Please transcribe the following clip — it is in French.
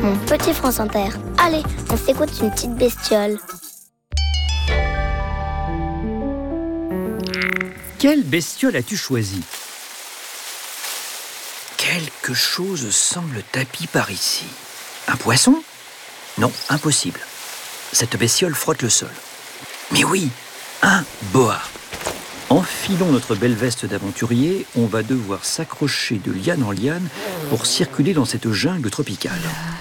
mon petit France Inter. Allez, on s'écoute une petite bestiole. Quelle bestiole as-tu choisi ? Quelque chose semble tapis par ici. Un poisson ? Non, impossible. Cette bestiole frotte le sol. Mais oui, un boa. Enfilons notre belle veste d'aventurier, on va devoir s'accrocher de liane en liane pour circuler dans cette jungle tropicale.